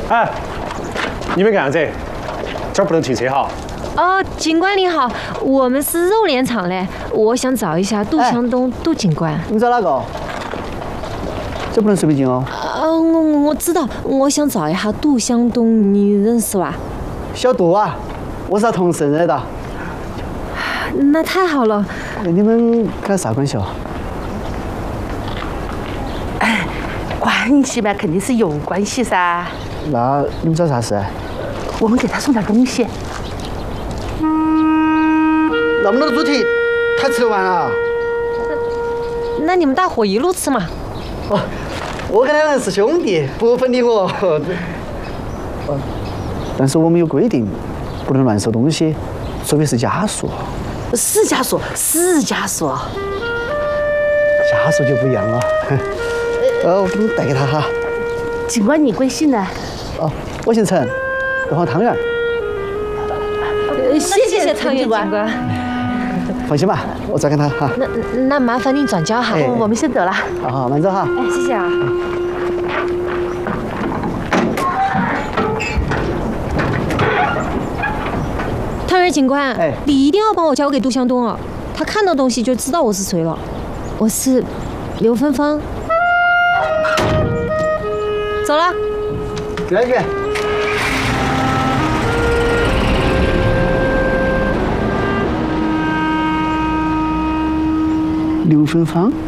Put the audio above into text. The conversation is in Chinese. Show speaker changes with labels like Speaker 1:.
Speaker 1: 哎，你们干啥子？这儿不能停车哈。
Speaker 2: 哦，警官你好，我们是肉联厂的，我想找一下杜湘东杜警官。
Speaker 3: 你找哪个？这不能随便进哦。
Speaker 2: 我知道，我想找一下杜湘东，你认识吧？
Speaker 3: 小杜啊，我是他同事认得到。
Speaker 2: 那太好了。
Speaker 3: 你们跟他啥关系哦？
Speaker 4: 关系嘛，肯定是有关系噻。
Speaker 3: 那你们找啥事？
Speaker 4: 我们给他送点东西。
Speaker 3: 那么多猪蹄，他吃得完啊？
Speaker 2: 那你们大伙一路吃嘛。
Speaker 3: 哦，我跟两人是兄弟，不分你我。但是我们有规定，不能乱收东西，除非是家属。
Speaker 4: 是家属，是家属。
Speaker 3: 家属就不一样了。我给你带给他哈。
Speaker 4: 警官，你贵姓呢？
Speaker 3: 哦，我姓陈，等会汤圆儿。
Speaker 2: 谢谢汤圆警官。
Speaker 3: 放心吧，我照看他哈。
Speaker 2: 那麻烦您转交哈。
Speaker 4: 我们先走了。
Speaker 3: 好，慢走哈。
Speaker 2: 哎，谢谢啊。汤圆警官，你一定要帮我交给杜湘东哦，他看到东西就知道我是谁了。我是刘芬芳。走了。
Speaker 3: 再见。刘芬芳。